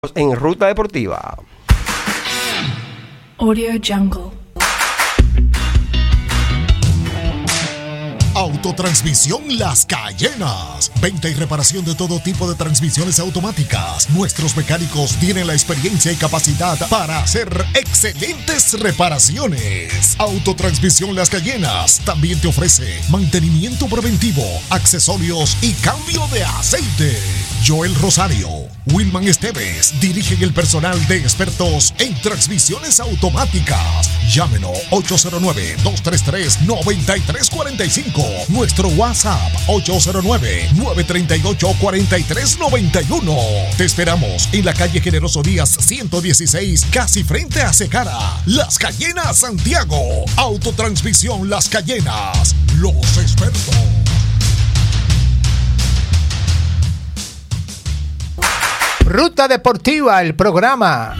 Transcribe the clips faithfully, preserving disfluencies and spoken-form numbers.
En Ruta Deportiva. Audio Jungle. Autotransmisión Las Cayenas. Venta y reparación de todo tipo de transmisiones automáticas. Nuestros mecánicos tienen la experiencia y capacidad para hacer excelentes reparaciones. Autotransmisión Las Cayenas también te ofrece mantenimiento preventivo, accesorios y cambio de aceite. Joel Rosario, Wilman Esteves dirigen el personal de expertos en transmisiones automáticas. Llámenos ocho cero nueve, dos tres tres, nueve tres cuatro cinco. Nuestro WhatsApp ocho cero nueve, nueve tres ocho, cuatro tres nueve uno. Te esperamos en la calle Generoso Díaz ciento dieciséis, casi frente a Secara. Las Cayenas, Santiago. Autotransmisión Las Cayenas. Los expertos. Ruta Deportiva, el programa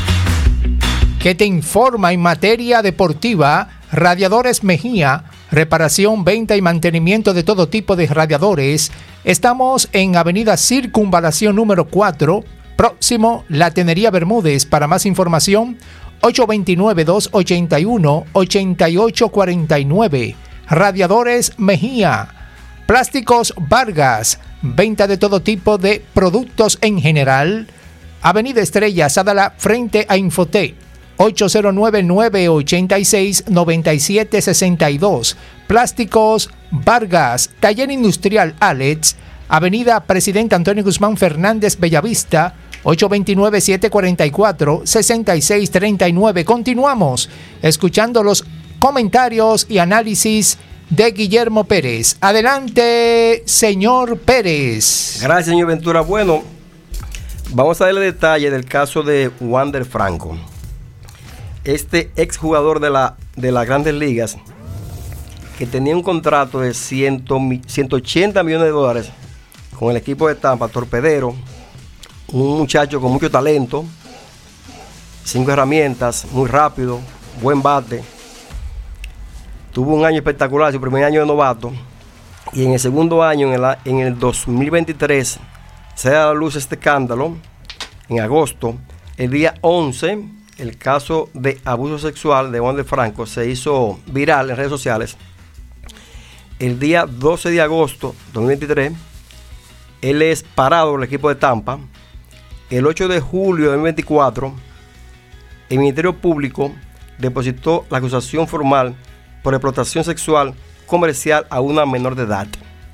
que te informa en materia deportiva. Radiadores Mejía, reparación, venta y mantenimiento de todo tipo de radiadores. Estamos en Avenida Circunvalación número cuatro, próximo La Tenería Bermúdez. Para más información, ocho dos nueve, dos ocho uno, ocho ocho cuatro nueve. Radiadores Mejía. Plásticos Vargas, venta de todo tipo de productos en general. Avenida Estrella, Sadala, frente a Infotec. ocho cero nueve, nueve ocho seis, nueve siete seis dos. Plásticos Vargas. Taller Industrial Alex, Avenida Presidente Antonio Guzmán Fernández, Bellavista, ocho dos nueve, siete cuatro cuatro, seis seis tres nueve. Continuamos escuchando los comentarios y análisis de Guillermo Pérez. Adelante, señor Pérez. Gracias, señor Ventura. Bueno, vamos a darle detalle del caso de Wander Franco. Este exjugador de, la, de las Grandes Ligas, que tenía un contrato de ciento ochenta millones de dólares con el equipo de Tampa, torpedero, un muchacho con mucho talento, cinco herramientas, muy rápido, buen bate. Tuvo un año espectacular, su primer año de novato, y en el segundo año, en el, en el dos mil veintitrés, se da a la luz este escándalo. En agosto, el día once, el caso de abuso sexual de Wander Franco se hizo viral en redes sociales. El día doce de agosto de dos mil veintitrés, él es parado por el equipo de Tampa. El ocho de julio de dos mil veinticuatro, el Ministerio Público depositó la acusación formal por explotación sexual comercial a una menor de edad.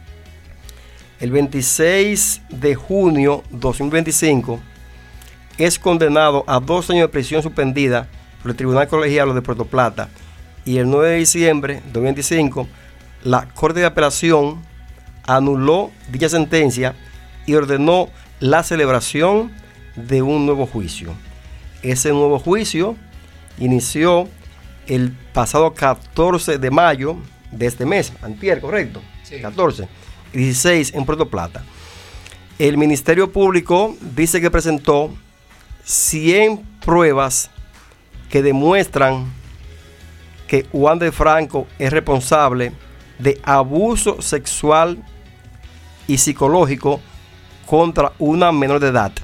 El veintiséis de junio de dos mil veinticinco es condenado a dos años de prisión suspendida por el Tribunal Colegiado de Puerto Plata, y el nueve de diciembre de dos mil veinticinco la Corte de Apelación anuló dicha sentencia y ordenó la celebración de un nuevo juicio. Ese nuevo juicio inició el pasado catorce de mayo de este mes, antier, correcto, sí. catorce, dieciséis en Puerto Plata. El Ministerio Público dice que presentó cien pruebas que demuestran que Wander Franco es responsable de abuso sexual y psicológico contra una menor de edad.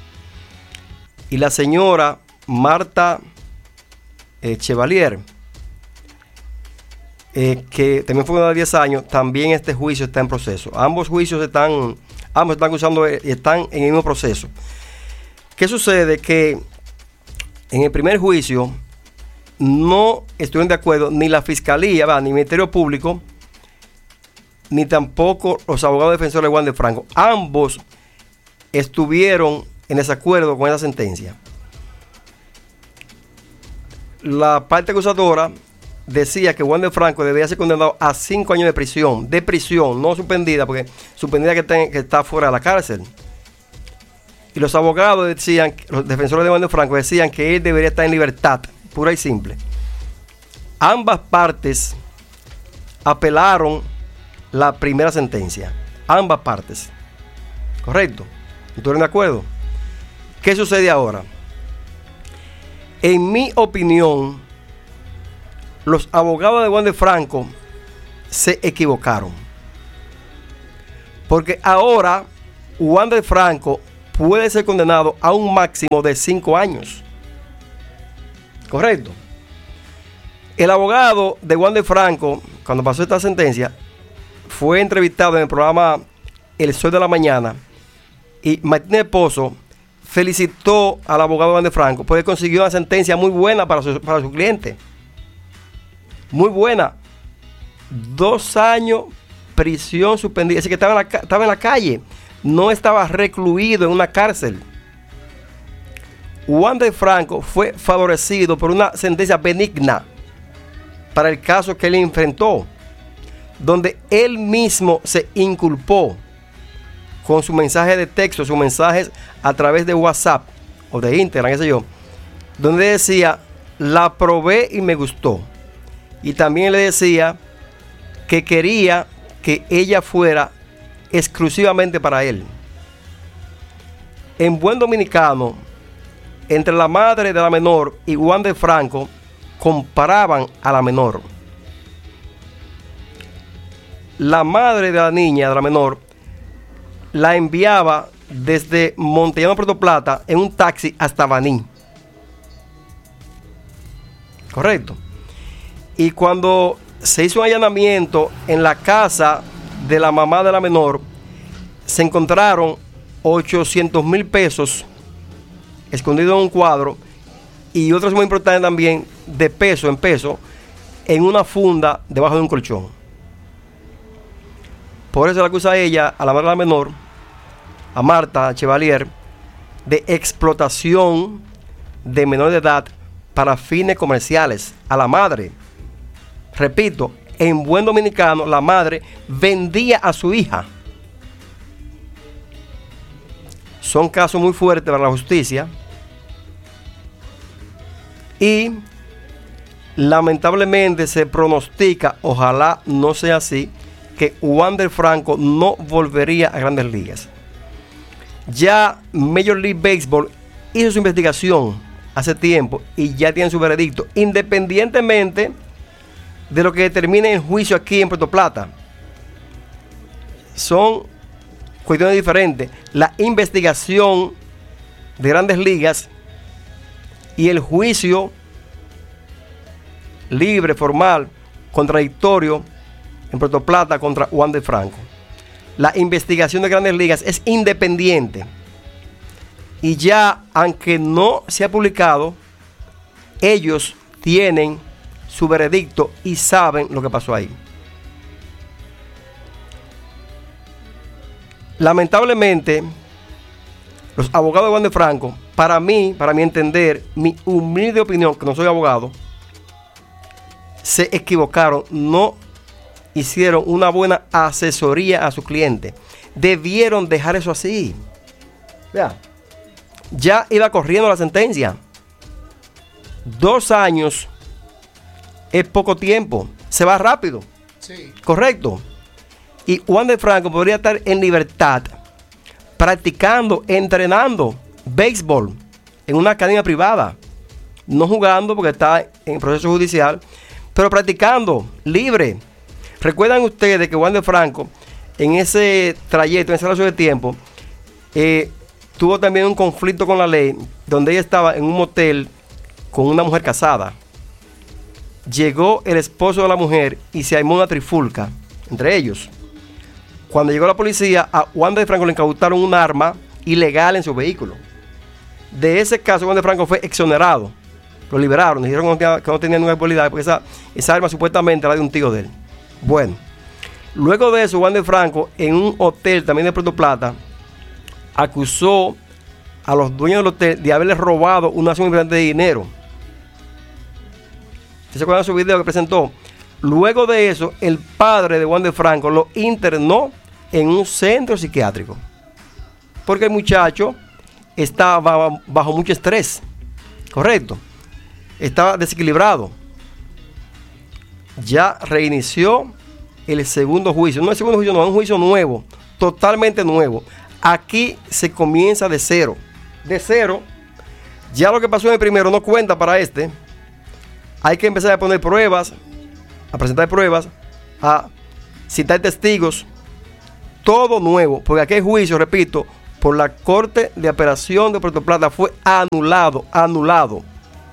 Y la señora Marta Eh, Chevalier, eh, que también fue una de diez años, también este juicio está en proceso. Ambos juicios están, ambos están acusando y están en el mismo proceso. ¿Qué sucede? Que en el primer juicio no estuvieron de acuerdo ni la Fiscalía, ¿va? ni el Ministerio Público, ni tampoco los abogados defensores de Wander Franco. Ambos estuvieron en desacuerdo con esa sentencia. La parte acusadora decía que Wander Franco debía ser condenado a cinco años de prisión, de prisión, no suspendida, porque suspendida que, ten, que está fuera de la cárcel. Y los abogados decían, los defensores de Wander Franco decían que él debería estar en libertad, pura y simple. Ambas partes apelaron la primera sentencia, ambas partes. ¿Correcto? ¿Estuvieron de acuerdo? ¿Qué sucede ahora? En mi opinión, los abogados de Wander Franco se equivocaron. Porque ahora Wander Franco puede ser condenado a un máximo de cinco años. Correcto. El abogado de Wander Franco, cuando pasó esta sentencia, fue entrevistado en el programa El Sol de la Mañana y Martínez Pozo felicitó al abogado Wander Franco porque consiguió una sentencia muy buena para su, para su cliente. Muy buena. Dos años prisión suspendida. Es decir, que estaba en, la, estaba en la calle. No estaba recluido en una cárcel. Wander Franco fue favorecido por una sentencia benigna para el caso que él enfrentó, donde él mismo se inculpó con su mensaje de texto, sus mensajes a través de WhatsApp o de Instagram, qué sé yo, donde decía, la probé y me gustó. Y también le decía que quería que ella fuera exclusivamente para él. En buen dominicano, entre la madre de la menor y Wander Franco, comparaban a la menor. La madre de la niña, de la menor, la enviaba desde Montellano, Puerto Plata, en un taxi hasta Baní. Correcto. Y cuando se hizo un allanamiento en la casa de la mamá de la menor, se encontraron ochocientos mil pesos escondidos en un cuadro y otros muy importantes también de peso en peso en una funda debajo de un colchón. Por eso le acusa a ella, a la madre de la menor, a Marta Chevalier, de explotación de menor de edad para fines comerciales. A la madre, repito, en buen dominicano, la madre vendía a su hija. Son casos muy fuertes para la justicia. Y lamentablemente se pronostica, ojalá no sea así, que Wander Franco no volvería a Grandes Ligas. Ya Major League Baseball hizo su investigación hace tiempo y ya tienen su veredicto, independientemente de lo que determine el juicio aquí en Puerto Plata. Son cuestiones diferentes. La investigación de Grandes Ligas y el juicio libre, formal, contradictorio en Puerto Plata contra Wander Franco. La investigación de Grandes Ligas es independiente y ya, aunque no se ha publicado, ellos tienen su veredicto y saben lo que pasó ahí. Lamentablemente, los abogados de Wander Franco, para mí, para mi entender, mi humilde opinión, que no soy abogado, se equivocaron, no hicieron una buena asesoría a su cliente. Debieron dejar eso así. Vea, ya iba corriendo la sentencia. Dos años es poco tiempo, se va rápido. Sí. Correcto. Y Wander Franco podría estar en libertad, practicando, entrenando béisbol en una academia privada, no jugando porque está en proceso judicial, pero practicando libre. Recuerdan ustedes que Wander Franco, en ese trayecto, en ese lapso de tiempo, eh, tuvo también un conflicto con la ley, donde ella estaba en un motel con una mujer casada. Llegó el esposo de la mujer y se armó una trifulca entre ellos. Cuando llegó la policía, a Wander Franco le incautaron un arma ilegal en su vehículo. De ese caso, Wander Franco fue exonerado. Lo liberaron, dijeron que no tenía, que no tenía ninguna culpabilidad, porque esa, esa arma supuestamente era de un tío de él. Bueno, luego de eso, Wander Franco, en un hotel también de Puerto Plata, acusó a los dueños del hotel de haberles robado una suma importante de dinero. ¿Se acuerdan de su video que presentó? Luego de eso, el padre de Wander Franco lo internó en un centro psiquiátrico, porque el muchacho estaba bajo mucho estrés. Correcto. Estaba desequilibrado. Ya reinició el segundo juicio. No el segundo juicio, no, es un juicio nuevo, totalmente nuevo. Aquí se comienza de cero. De cero. Ya lo que pasó en el primero no cuenta para este. Hay que empezar a poner pruebas, a presentar pruebas, a citar testigos. Todo nuevo, porque aquí hay juicio, repito, por la Corte de Apelación de Puerto Plata fue anulado, anulado.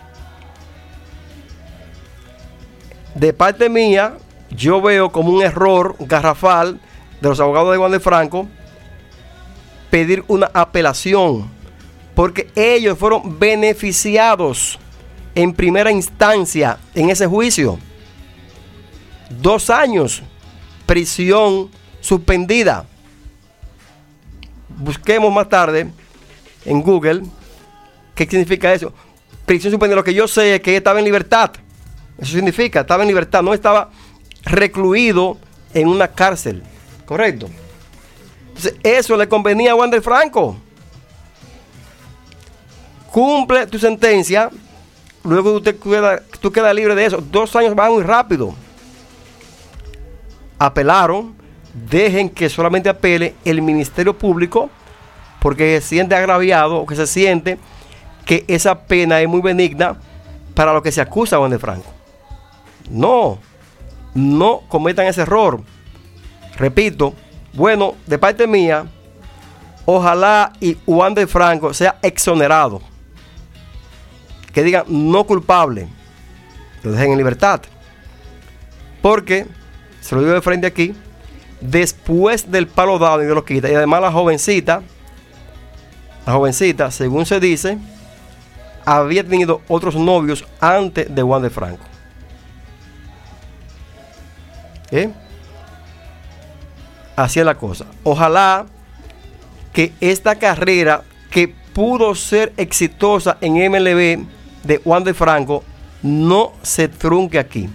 De parte mía, yo veo como un error garrafal de los abogados de Wander Franco pedir una apelación, porque ellos fueron beneficiados en primera instancia en ese juicio. Dos años, prisión suspendida. Busquemos más tarde en Google qué significa eso. Prisión suspendida, lo que yo sé es que estaba en libertad. Eso significa, estaba en libertad, no estaba recluido en una cárcel. ¿Correcto? Entonces, eso le convenía a Wander Franco. Cumple tu sentencia, luego usted queda, tú quedas libre de eso. Dos años van muy rápido. Apelaron, dejen que solamente apele el Ministerio Público, porque se siente agraviado, o que se siente que esa pena es muy benigna para lo que se acusa a Wander Franco. No, no cometan ese error. Repito, bueno, de parte mía, ojalá y Wander Franco sea exonerado. Que digan no culpable, lo dejen en libertad. Porque, se lo digo de frente aquí, después del palo dado y de lo quita, y además la jovencita, la jovencita, según se dice, había tenido otros novios antes de Wander Franco. ¿Eh? Así es la cosa. Ojalá que esta carrera que pudo ser exitosa en M L B de Wander Franco no se trunque aquí.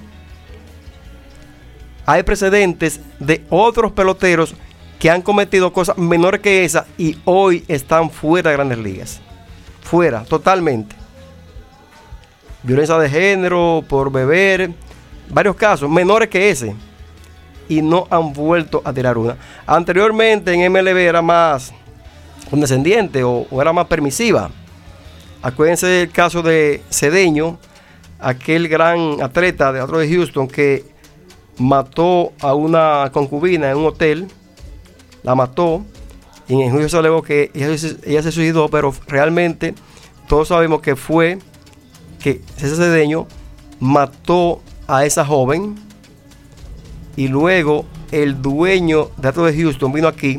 Hay precedentes de otros peloteros que han cometido cosas menores que esa y hoy están fuera de Grandes Ligas. Fuera, totalmente. Violencia de género, por beber, varios casos menores que ese. Y no han vuelto a tirar una. Anteriormente en M L B era más condescendiente o, o era más permisiva. Acuérdense del caso de Cedeño, aquel gran atleta de otro de Houston que mató a una concubina en un hotel, la mató, y en el juicio se alegó que ella, ella se suicidó, pero realmente todos sabemos que fue que ese Cedeño mató a esa joven. Y luego el dueño de Astros de Houston vino aquí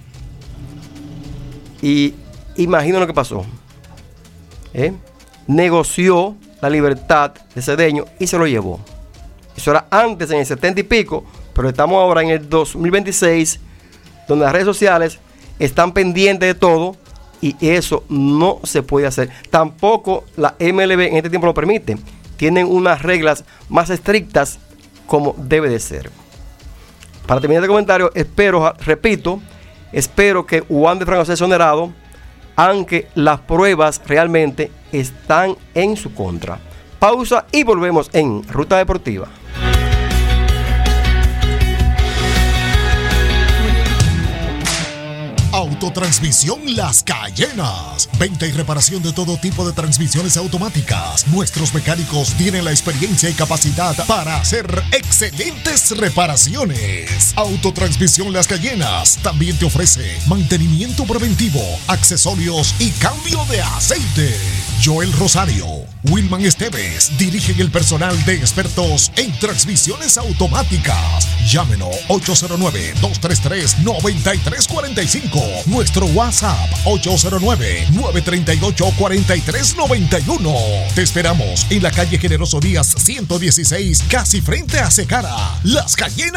y imagino lo que pasó. ¿Eh? Negoció la libertad de Cedeño y se lo llevó. Eso era antes, en el setenta y pico, pero estamos ahora en el dos mil veintiséis, donde las redes sociales están pendientes de todo y eso no se puede hacer. Tampoco la M L B en este tiempo lo permite. Tienen unas reglas más estrictas como debe de ser. Para terminar este comentario, espero, repito, espero que Wander Franco sea exonerado, aunque las pruebas realmente están en su contra. Pausa y volvemos en Ruta Deportiva. Autotransmisión Las Cayenas. Venta y reparación de todo tipo de transmisiones automáticas. Nuestros mecánicos tienen la experiencia y capacidad para hacer excelentes reparaciones. Autotransmisión Las Cayenas también te ofrece mantenimiento preventivo, accesorios y cambio de aceite. Joel Rosario, Wilman Esteves dirigen el personal de expertos en transmisiones automáticas. Llámenos ocho cero nueve, dos tres tres, nueve tres cuatro cinco. Nuestro WhatsApp ocho cero nueve, nueve tres ocho, cuatro tres nueve uno. Te esperamos en la calle Generoso Díaz ciento dieciséis, casi frente a Secara. Las Cayenas.